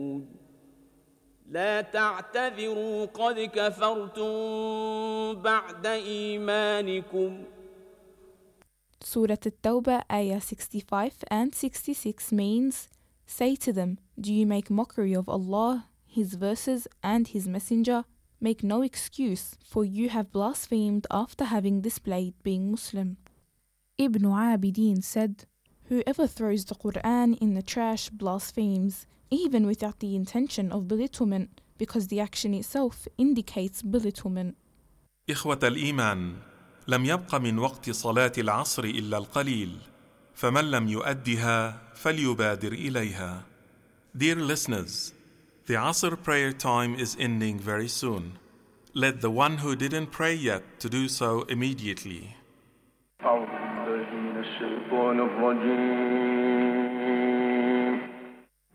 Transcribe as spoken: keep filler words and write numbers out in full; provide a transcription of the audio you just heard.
لا تعتذروا قد كفرتم بعد إيمانكم. Surah At-Tawbah, Ayah sixty-five and sixty-six means, say to them, do you make mockery of Allah, His verses and His Messenger? Make no excuse, for you have blasphemed after having displayed being Muslim. Ibn Abidin said, whoever throws the Quran in the trash blasphemes, even without the intention of belittlement, because the action itself indicates belittlement. إخوة الإيمان، لم يبق من وقت صلاة العصر إلا القليل، فمن لم يؤدها فليبادر إليها. Dear listeners, the Asr prayer time is ending very soon. Let the one who didn't pray yet to do so immediately. أعوذ بالله من الشيطان الرجيم